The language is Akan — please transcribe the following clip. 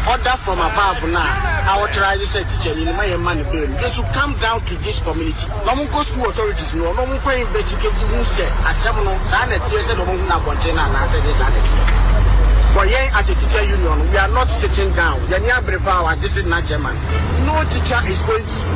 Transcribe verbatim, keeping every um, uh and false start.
order from above now. Our try say teacher in my money bill. They should come down to this community. No one go school authorities no no one can investigate who said as seven on Sanet tears no one na container and answer the Sanet. For yen as a teacher union, we are not sitting down. Yanya Brepa, this is not German. No teacher is going to school.